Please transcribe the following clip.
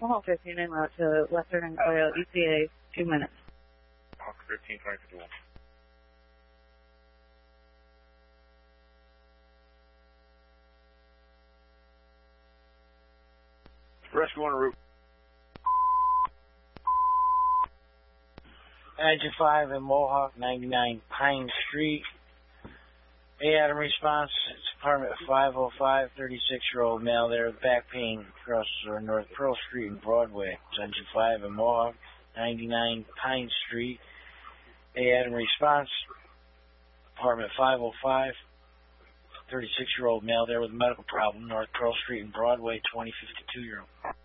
Mohawk 15 en route to Western and Coyle, ETA, 2 minutes. Mohawk 15, 2051. Rescue en route. Engine 5 and Mohawk, 99 Pine Street. Adam response, it's apartment 505, 36-year-old male there with back pain across North Pearl Street and Broadway. It's Engine 5 and Mohawk, 99 Pine Street. Adam response, apartment 505, 36-year-old male there with a medical problem, North Pearl Street and Broadway, 2052-year-old.